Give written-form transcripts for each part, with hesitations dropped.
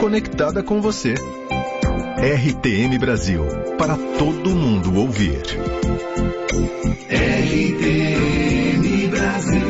conectada com você. RTM Brasil, para todo mundo ouvir. RTM Brasil.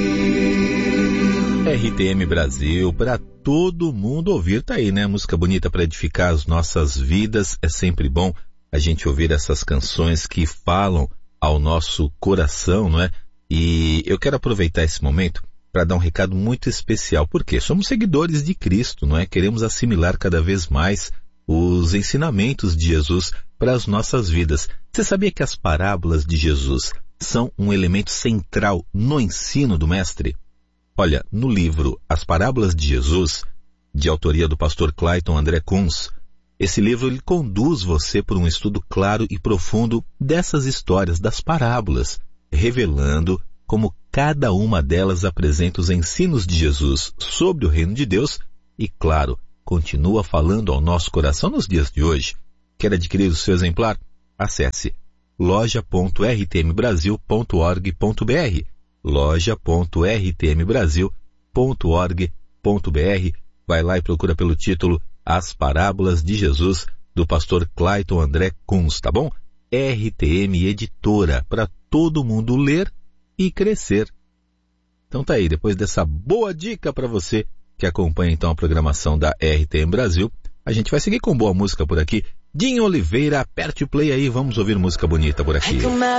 RTM Brasil, para todo mundo ouvir. Tá aí, né? Música bonita para edificar as nossas vidas. É sempre bom a gente ouvir essas canções que falam ao nosso coração, não é? E eu quero aproveitar esse momento para dar um recado muito especial. Por quê? Somos seguidores de Cristo, não é? Queremos assimilar cada vez mais os ensinamentos de Jesus para as nossas vidas. Você sabia que as parábolas de Jesus são um elemento central no ensino do Mestre? Olha, no livro As Parábolas de Jesus, de autoria do pastor Clayton André Kunz, esse livro ele conduz você por um estudo claro e profundo dessas histórias, das parábolas, revelando como cada uma delas apresenta os ensinos de Jesus sobre o reino de Deus e, claro, continua falando ao nosso coração nos dias de hoje. Quer adquirir o seu exemplar? Acesse loja.rtmbrasil.org.br, loja.rtmbrasil.org.br. Vai lá e procura pelo título As Parábolas de Jesus, do pastor Clayton André Kunz, tá bom? RTM Editora, para todo mundo ler e crescer. Então tá aí, depois dessa boa dica para você que acompanha então a programação da RTM Brasil, a gente vai seguir com boa música por aqui. Dinho Oliveira, aperte o play aí, vamos ouvir música bonita por aqui.